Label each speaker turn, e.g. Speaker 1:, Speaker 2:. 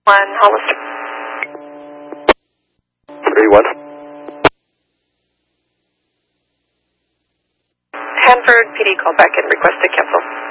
Speaker 1: 1, Hollister.
Speaker 2: 3-1.
Speaker 1: Hanford PD called back and requested cancel.